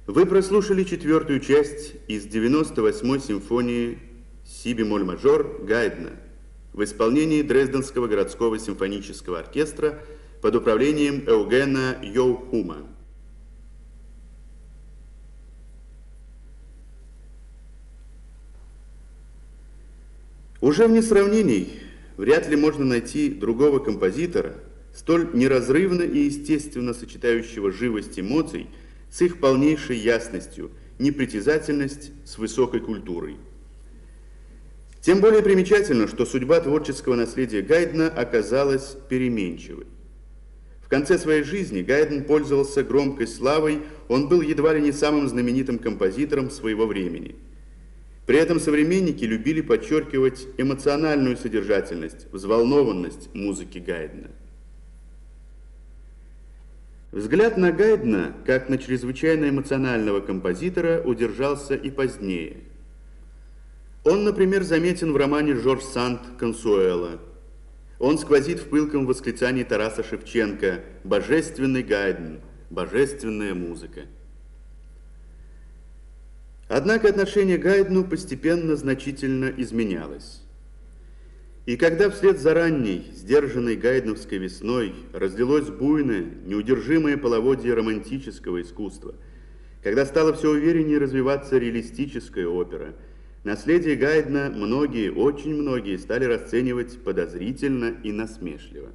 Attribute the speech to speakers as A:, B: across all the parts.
A: Вы прослушали четвертую часть из 98-й симфонии си-бемоль-мажор Гайдна в исполнении Дрезденского городского симфонического оркестра под управлением Эугена Йоухума. Уже вне сравнений вряд ли можно найти другого композитора, столь неразрывно и естественно сочетающего живость эмоций с их полнейшей ясностью, непритязательность с высокой культурой. Тем более примечательно, что судьба творческого наследия Гайдна оказалась переменчивой. В конце своей жизни Гайдн пользовался громкой славой, он был едва ли не самым знаменитым композитором своего времени. При этом современники любили подчеркивать эмоциональную содержательность, взволнованность музыки Гайдна. Взгляд на Гайдна, как на чрезвычайно эмоционального композитора, удержался и позднее. Он, например, заметен в романе Жорж Санд «Консуэла». Он сквозит в пылком восклицании Тараса Шевченко «Божественный Гайдн, божественная музыка». Однако отношение к Гайдну постепенно значительно изменялось. И когда вслед за ранней, сдержанной гайдновской весной разлилось буйное, неудержимое половодье романтического искусства, когда стало все увереннее развиваться реалистическая опера, наследие Гайдна многие, очень многие стали расценивать подозрительно и насмешливо.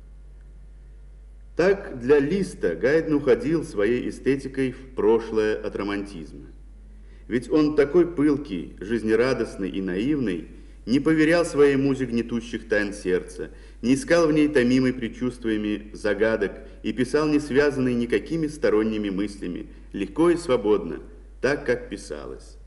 A: Так для Листа Гайдн уходил своей эстетикой в прошлое от романтизма. Ведь он такой пылкий, жизнерадостный и наивный, не поверял своей музе гнетущих тайн сердца, не искал в ней томимой предчувствиями загадок и писал не связанный никакими сторонними мыслями, легко и свободно, так, как писалось.